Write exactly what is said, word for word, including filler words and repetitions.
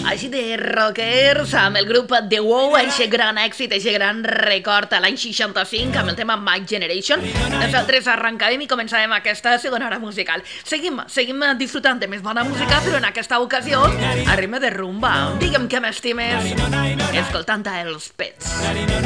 Així de rockers, amb el grup The Wow, aquest gran èxit, aquest gran record a l'any seixanta-cinc amb el tema My Generation. Nosaltres arrencàvem i començàvem aquesta segona hora musical. Seguim, seguim disfrutant de més bona música, però en aquesta ocasió a ritme de rumba. Digue'm que m'estimes escoltant els Pets.